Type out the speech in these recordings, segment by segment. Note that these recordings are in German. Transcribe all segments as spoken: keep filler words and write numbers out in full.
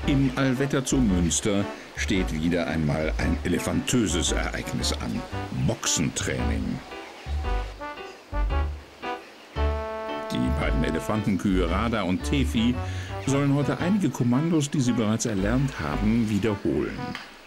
Im Allwetter zu Münster steht wieder einmal ein elefantöses Ereignis an. Boxentraining. Die beiden Elefantenkühe Rada und Tefi sollen heute einige Kommandos, die sie bereits erlernt haben, wiederholen.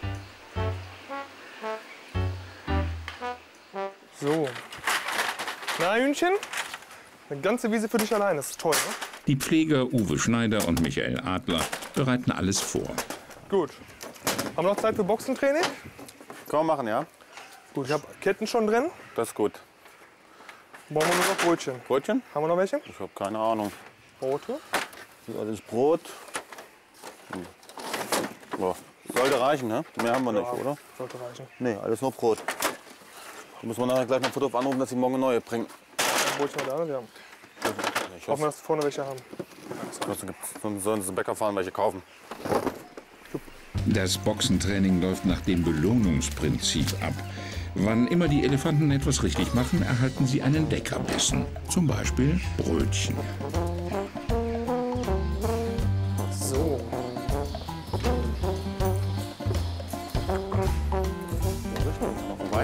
So. Na, Hühnchen? Eine ganze Wiese für dich allein, das ist toll, ne? Die Pfleger Uwe Schneider und Michael Adler bereiten alles vor. Gut. Haben wir noch Zeit für Boxentraining? Können wir machen, ja. Gut, ich habe Ketten schon drin. Das ist gut. Brauchen wir nur noch Brötchen. Brötchen? Haben wir noch welche? Ich habe keine Ahnung. Brote? Das ist alles Brot. Hm. So. Sollte reichen, ne? Mehr haben wir nicht, Ja, oder? Sollte reichen. Nee, alles nur Brot. Da muss man nachher gleich noch Foto anrufen, dass sie morgen neue bringen. Ein Brötchen da, ja. Ich Hoffen wir, hoffe, dass wir vorne welche haben. sonst sollen sie zum Bäcker fahren, welche kaufen. Das Boxentraining läuft nach dem Belohnungsprinzip ab. Wann immer die Elefanten etwas richtig machen, erhalten sie einen Leckerbissen. Zum Beispiel Brötchen. So. Noch vorbei.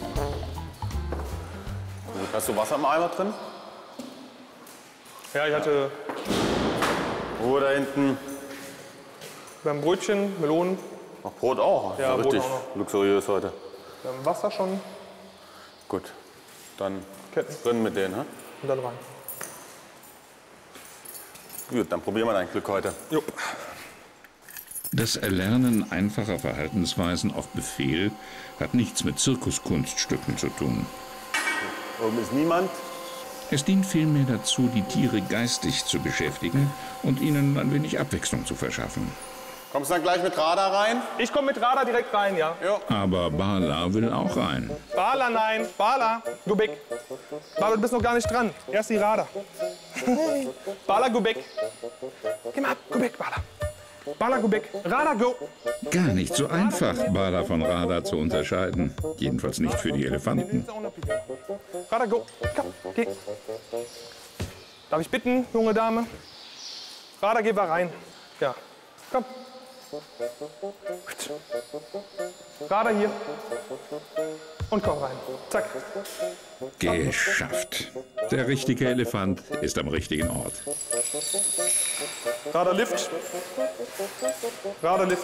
Hast du Wasser im Eimer drin? Ja, ich hatte Ruhe da hinten. beim Brötchen, Melonen, Noch Brot auch. Ja, ist Brot richtig auch noch. luxuriös heute. beim Wasser schon, Gut. Dann Ketten drin mit denen, ne? und dann rein. Gut, dann probieren wir dein Glück heute. Jo. Das Erlernen einfacher Verhaltensweisen auf Befehl hat nichts mit Zirkuskunststücken zu tun. Oben ist niemand. Es dient vielmehr dazu, die Tiere geistig zu beschäftigen und ihnen ein wenig Abwechslung zu verschaffen. Kommst du dann gleich mit Radar rein? Ich komme mit Radar direkt rein, ja. Jo. Aber Bala will auch rein. Bala, nein. Bala, Gubek. Bala, du bist noch gar nicht dran. Erst die Radar. Bala, Gubek. Geh mal ab, Gubek, Bala. Bala, Gubek. Radar, go. Gar nicht so einfach, Bala von Rada zu unterscheiden. Jedenfalls nicht für die Elefanten. Radar, go. Komm, geh. Darf ich bitten, junge Dame? Radar, geh mal rein. Ja. Komm. Radar hier. Und komm rein. Zack. Geschafft. Der richtige Elefant ist am richtigen Ort. Radar Lift. Radar Lift.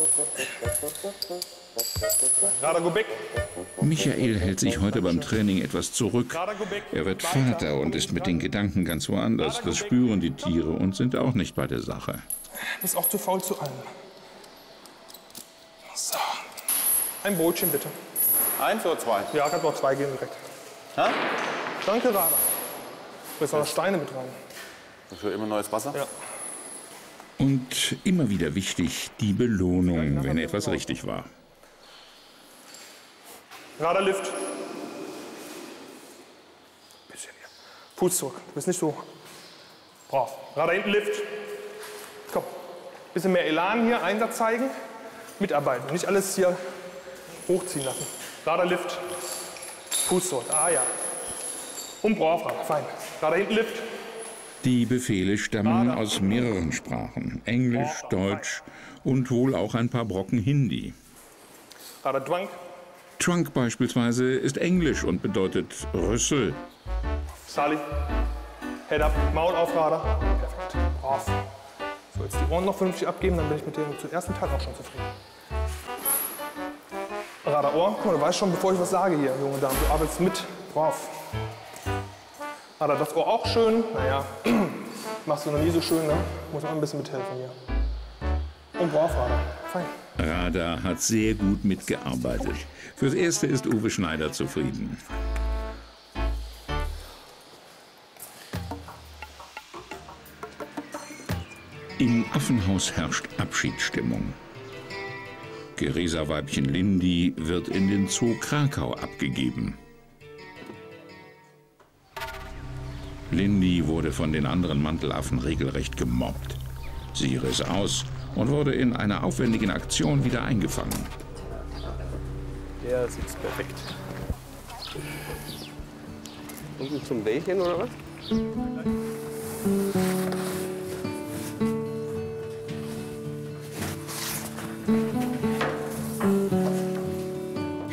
Radar Gubek. Michael hält sich heute beim Training etwas zurück. Radar Gubek. Er wird Vater und ist mit den Gedanken ganz woanders. Das spüren die Tiere und sind auch nicht bei der Sache. Ist auch zu faul zu allem. So. Ein Brötchen bitte. Eins oder zwei? Ja, kann noch zwei geben direkt. Ha? Danke, Radar. Du hast noch Steine mit rein. Ich will immer neues Wasser. Ja. Und immer wieder wichtig, die Belohnung, wenn etwas richtig war. Radar Lift. Bisschen hier. Fuß zurück. Du bist nicht so brav. Radar hinten Lift. Komm. Bisschen mehr Elan hier, Einsatz zeigen. Mitarbeiten. Nicht alles hier hochziehen lassen. Radar Lift. Fuß zurück. Ah ja. Und brav, Radar. Fein. Radar hinten Lift. Die Befehle stammen aus mehreren Sprachen. Englisch, Deutsch und wohl auch ein paar Brocken Hindi. Radar Dwank. Trunk beispielsweise ist Englisch und bedeutet Rüssel. Sali. Head up. Maul auf, Radar. Perfekt. Brav. So, jetzt die Ohren noch vernünftig abgeben, dann bin ich mit dem ersten Teil auch schon zufrieden. Radar Ohr. Guck mal, du weißt schon, bevor ich was sage hier, junge Dame. Du arbeitest mit. Brav. Radar das Ohr auch schön. Naja, machst du noch nie so schön, ne? Muss man ein bisschen mithelfen hier. Und brav, Radar. Fein. Rada hat sehr gut mitgearbeitet. Fürs Erste ist Uwe Schneider zufrieden. Im Affenhaus herrscht Abschiedsstimmung. Geresa-Weibchen Lindy wird in den Zoo Krakau abgegeben. Lindy wurde von den anderen Mantelaffen regelrecht gemobbt. Sie riss aus und wurde in einer aufwendigen Aktion wieder eingefangen. Ja, das ist perfekt. Und zum Bällchen oder was?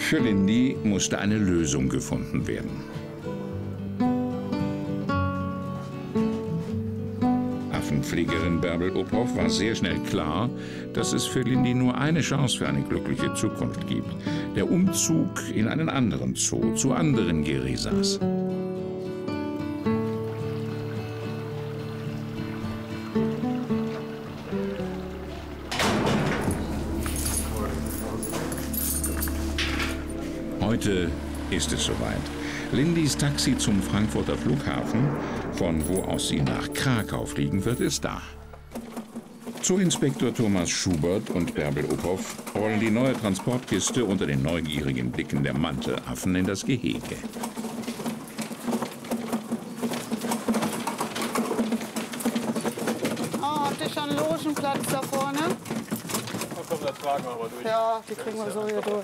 Für Lindy musste eine Lösung gefunden werden. Affenpflegerin Bärbel Uphoff war sehr schnell klar, dass es für Lindy nur eine Chance für eine glückliche Zukunft gibt. Der Umzug in einen anderen Zoo, zu anderen Guérisas. Heute ist es soweit. Lindys Taxi zum Frankfurter Flughafen, von wo aus sie nach Krakau fliegen wird, ist da. Zooinspektor Thomas Schubert und Bärbel Uphoff rollen die neue Transportkiste unter den neugierigen Blicken der Mantelaffen in das Gehege. Oh, habt ihr schon einen Logenplatz da vorne? Oh, komm, das tragen wir aber durch. Ja, die kriegen wir so hier durch.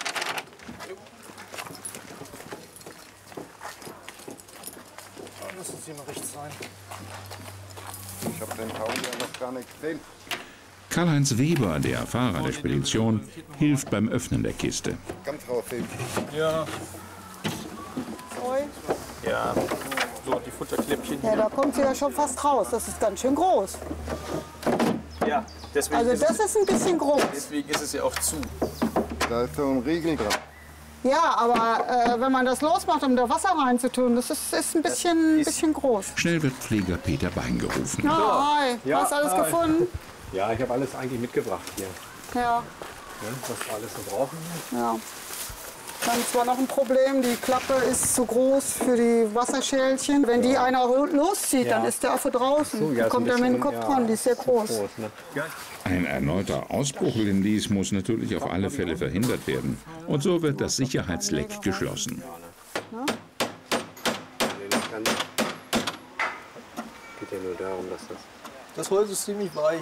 Muss es hier mal rechts sein. Ich habe den Taui ja noch gar nicht gesehen. Karl-Heinz Weber, der Fahrer der Spedition, hilft beim Öffnen der Kiste. Ganz rausheben. Ja. Ui. Ja, so die Futterkläppchen Ja, hier. da kommt sie ja schon fast raus. Das ist ganz schön groß. Ja, deswegen, Also ist das ist ein bisschen groß. es, deswegen ist es ja auch zu. Da ist so ein Riegel dran. Ja, aber äh, wenn man das losmacht, um da Wasser reinzutun, das ist, ist ein bisschen, ein bisschen groß. Schnell wird Pfleger Peter Bein gerufen. Ja, hi. Ja, Hast du alles hi. gefunden? Ja, ich habe alles eigentlich mitgebracht hier, Ja, ne, was wir alles so brauchen. ja. Dann ist zwar noch ein Problem, die Klappe ist zu groß für die Wasserschälchen. Wenn die einer loszieht, dann Ja. ist der Affe draußen. So, ja, dann ist kommt ein er mit dem bisschen, Kopf ja, dran, die ist sehr zu groß. ne? Ein erneuter Ausbruch Lindys muss natürlich auf alle Fälle verhindert werden. Und so wird das Sicherheitsleck geschlossen. Nee, das kann nicht. Geht ja nur darum, dass das... Das Holz ist ziemlich weich.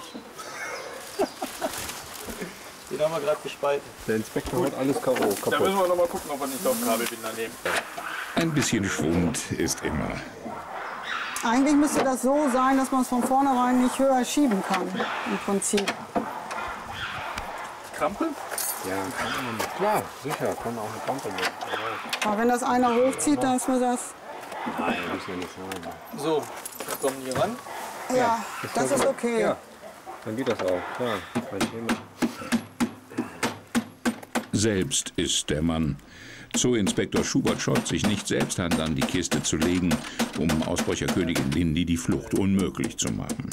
Den haben wir gerade gespalten. Der Inspektor hat alles Karo Da müssen kaputt. wir noch mal gucken, ob wir nicht auf Kabelbinder nehmen. Ein bisschen Schwund ist immer. Eigentlich müsste das so sein, dass man es von vornherein nicht höher schieben kann, im Prinzip. Krampe? Ja, kann man mit. Klar, sicher, kann auch eine Krampe mit. Ja, Aber wenn das einer hochzieht, dann ist mir das... nein, muss ja nicht sein. So, wir kommen hier ran. Ja, das ist okay. Ja, dann geht das auch, klar, kein Thema. Selbst ist der Mann. Zooinspektor Schubert scheut sich nicht, selbst Hand an die Kiste zu legen, um Ausbrecherkönigin Lindy die Flucht unmöglich zu machen.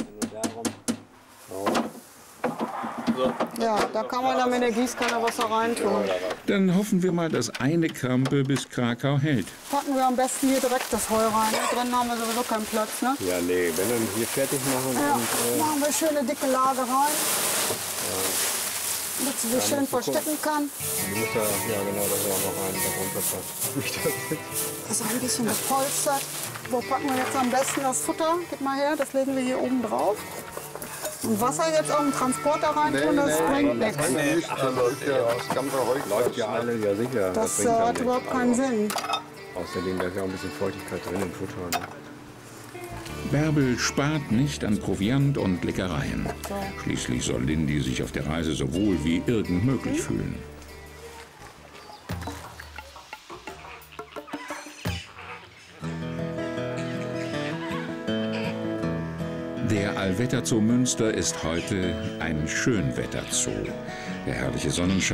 Ja, da kann man dann mit der Gießkanne Wasser reintun. Dann hoffen wir mal, dass eine Krampe bis Krakau hält. Packen wir am besten hier direkt das Heu rein. Da drin haben wir sowieso keinen Platz, ne? Ja, nee, wenn dann hier fertig machen Ja, und... Äh, machen wir schöne dicke Lage rein. Damit sie sich schön verstecken kann. du musst da, ja genau, da ist auch noch ein, da runter passt. Nicht das jetzt. Das ist ein bisschen gepolstert. Wo packen wir jetzt am besten das Futter? Gib mal her, das legen wir hier oben drauf. Und Wasser jetzt auf den Transporter reintun, das bringt nichts. Das ist ja das ganze Holz. Läuft ja alle, ja sicher. Das äh, bringt dann hat nichts. überhaupt keinen Sinn. Außerdem, da ist ja auch ein bisschen Feuchtigkeit drin im Futter. Ne? Bärbel spart nicht an Proviant und Leckereien. Schließlich soll Lindy sich auf der Reise so wohl wie irgend möglich fühlen. Der Allwetterzoo Münster ist heute ein Schönwetterzoo. Der herrliche Sonnenschein